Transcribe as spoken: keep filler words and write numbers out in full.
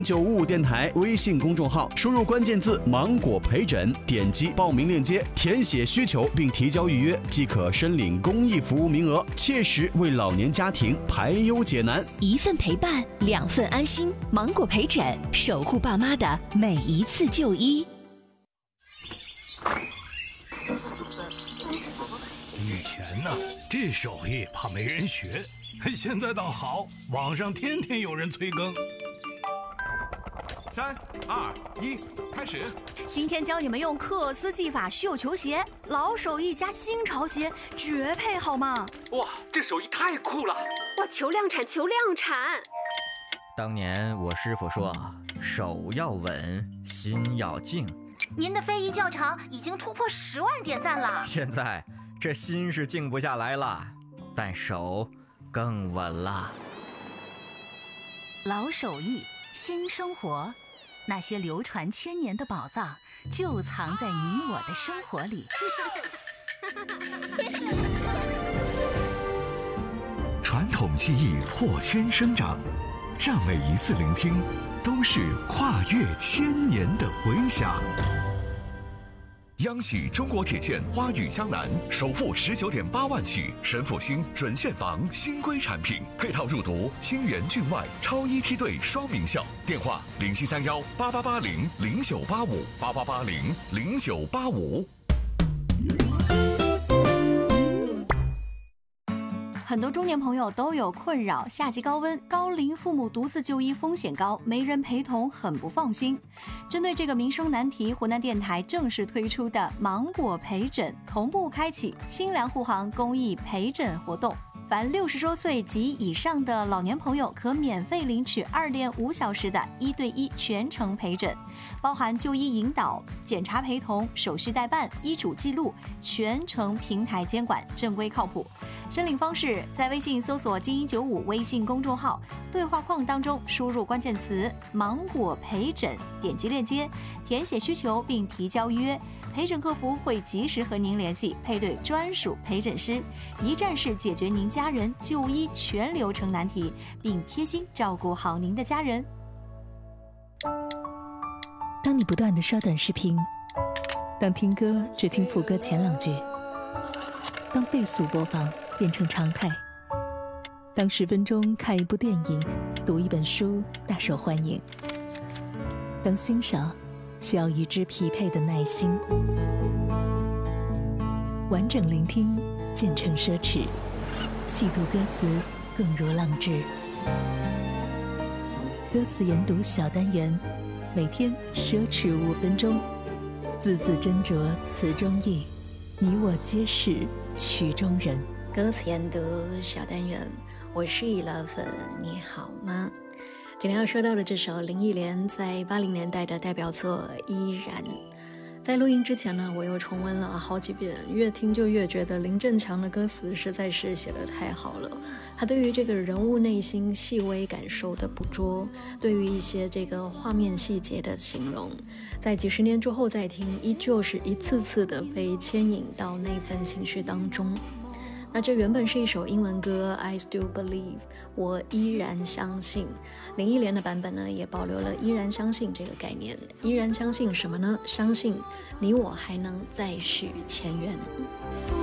九五五电台微信公众号，输入关键字芒果陪诊，点击报名链接，填写需求并提交预约，即可申领公益服务名额，切实为老年家庭排忧解难。 一份陪伴，两份安心。芒果陪诊，守护爸妈的每一次就医。 以前呢，这手艺怕没人学，现在倒好，网上天天有人催更。 三二一，开始！ 今天教你们用克斯技法绣球鞋，老手艺加新潮鞋，绝配好吗？ 哇，这手艺太酷了！ 哇，求量产，求量产！ 当年我师傅说，手要稳，心要静。 您的非遗教场已经突破十万点赞了。 现在这心是静不下来了，但手更稳了。 老手艺，新生活。那些流传千年的宝藏，就藏在你我的生活里。 传统技艺破圈生长，让每一次聆听都是跨越千年的回响。央喜中国铁建花语江南首付十九点八万起，神复兴准现房新规产品，配套入读清源郡外超一梯队双名校。电话零七三幺八八八零零九八五八八八零零九八五。 很多中年朋友都有困扰，夏季高温，高龄父母独自就医风险高，没人陪同很不放心。针对这个民生难题，湖南电台正式推出的芒果陪诊同步开启清凉护航公益陪诊活动，凡六十周岁及以上的老年朋友可免费领取二点五小时的一对一全程陪诊，包含就医引导、检查陪同、手续代办、医嘱记录，全程平台监管，正规靠谱。申领方式在微信搜索精英九五微信公众号，对话框当中输入关键词芒果陪诊，点击链接填写需求并提交预约，陪诊客服会及时和您联系，配对专属陪诊师，一站式解决您家人就医全流程难题，并贴心照顾好您的家人。 当你不断地刷短视频，当听歌只听副歌前两句，当倍速播放变成常态，当十分钟看一部电影、读一本书大受欢迎，当欣赏需要与之匹配的耐心，完整聆听渐成奢侈，细读歌词更如浪掷。歌词研读小单元，每天奢侈五分钟，字字斟酌词中意，你我皆是曲中人。 歌词研读小单元，我是易拉粉，你好吗？今天要说到的这首林忆莲在八零年代的代表作《依然》，在录音之前呢，我又重温了好几遍，越听就越觉得林振强的歌词实在是写得太好了。他对于这个人物内心细微感受的捕捉，对于一些这个画面细节的形容，在几十年之后再听，依旧是一次次的被牵引到那份情绪当中。那这原本是一首英文歌 I still believe， 我依然相信。林忆莲的版本呢，也保留了依然相信这个概念。依然相信什么呢？相信你我还能再续前缘。